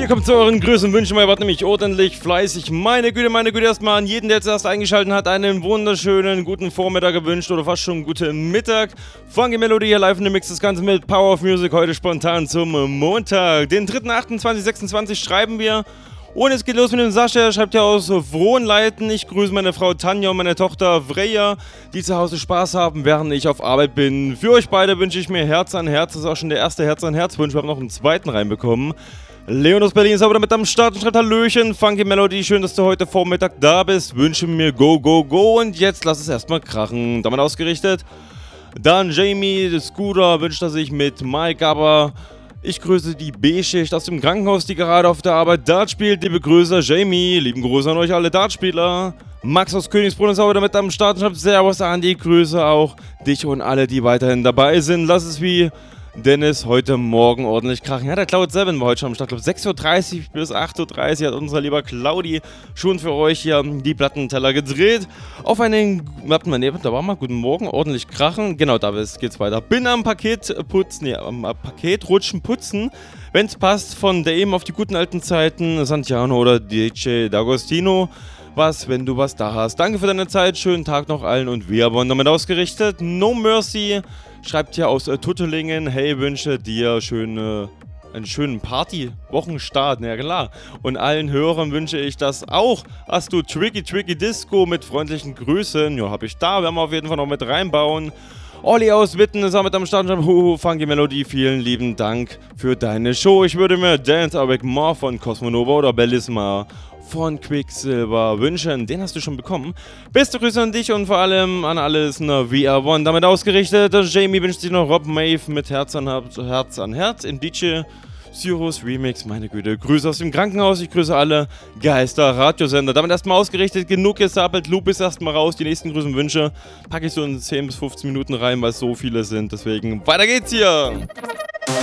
Hier kommt zu euren größten Wünschen, ihr wart nämlich ordentlich fleißig. Meine Güte, erstmal an jeden, der jetzt erst eingeschaltet hat, einen wunderschönen guten Vormittag gewünscht oder fast schon guten Mittag. Funky Melodie hier live in dem Mix, das Ganze mit Power of Music, heute spontan zum Montag. Den 3.8.2026 schreiben wir. Und es geht los mit dem Sascha, er schreibt ja aus Frohnleiten. Ich grüße meine Frau Tanja und meine Tochter Freya, die zu Hause Spaß haben, während ich auf Arbeit bin. Für euch beide wünsche ich mir Herz an Herz. Das ist auch schon der erste Herz an Herz Wunsch. Wir haben noch einen zweiten reinbekommen. Leon aus Berlin ist aber mit am Start und schreibt Hallöchen. Funky Melody, schön, dass du heute Vormittag da bist. Wünsche mir go, go, go. Und jetzt lass es erstmal krachen. Damit ausgerichtet. Dann Jamie, der Scooter, wünscht er sich mit Mike, aber ich grüße die B-Schicht aus dem Krankenhaus, die gerade auf der Arbeit Dart spielt. Liebe Grüße, Jamie. Lieben Gruß an euch alle Dartspieler. Max aus Königsbrunn ist auch wieder mit am Start und schreibt Servus an die Grüße auch dich und alle, die weiterhin dabei sind. Lass es wie Dennis heute Morgen ordentlich krachen. Ja, der Cloud7 war heute schon am Start. Ich glaube 6.30 Uhr bis 8.30 Uhr hat unser lieber Claudi schon für euch hier die Plattenteller gedreht. Auf einen, warte mal, da war mal guten Morgen, ordentlich krachen. Genau, da geht's weiter. Bin am Paketrutschen putzen. Wenn's passt, von Dame auf die guten alten Zeiten, Santiano oder DJ D'Agostino. Was, wenn du was da hast. Danke für deine Zeit, schönen Tag noch allen und wir wurden damit ausgerichtet. No Mercy schreibt hier aus Tuttelingen, hey, wünsche dir einen schönen Party-Wochenstart, ja klar. Und allen Hörern wünsche ich das auch. Hast du Tricky Disco mit freundlichen Grüßen? Ja, hab ich da, werden wir auf jeden Fall noch mit reinbauen. Olli aus Witten ist auch mit am Start. Funky Melodie, vielen lieben Dank für deine Show. Ich würde mir Dance Avec More von Cosmonova oder Bellisma von Quicksilver wünschen. Den hast du schon bekommen. Beste Grüße an dich und vor allem an alles VR1. Damit ausgerichtet. Jamie wünscht sich noch Rob Maeve mit Herz an Herz im DJ Cyrus Remix. Meine Güte. Grüße aus dem Krankenhaus. Ich grüße alle Geister-Radiosender. Damit erstmal ausgerichtet. Genug gesappelt. Loop ist erstmal raus. Die nächsten Grüße und Wünsche packe ich so in 10 bis 15 Minuten rein, weil es so viele sind. Deswegen weiter geht's hier.